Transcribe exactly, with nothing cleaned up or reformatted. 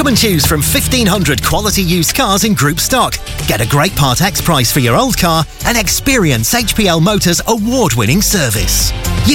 Come and choose from fifteen hundred quality used cars in group stock. Get a great Part X price for your old car and experience H P L Motors' award-winning service.